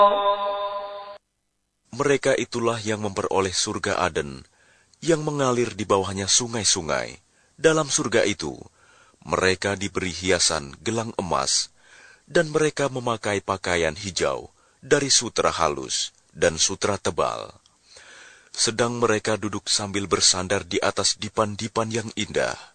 Mereka itulah yang memperoleh surga Aden, yang mengalir di bawahnya sungai-sungai. Dalam surga itu, mereka diberi hiasan gelang emas, dan mereka memakai pakaian hijau dari sutra halus dan sutra tebal. Sedang mereka duduk sambil bersandar di atas dipan-dipan yang indah.